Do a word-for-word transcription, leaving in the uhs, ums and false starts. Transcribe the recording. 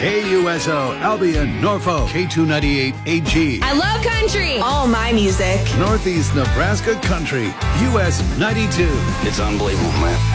K U S O, Albion, Norfolk, K two ninety-eight A G. I love country. All my music. Northeast Nebraska Country, U S ninety-two. It's unbelievable, man.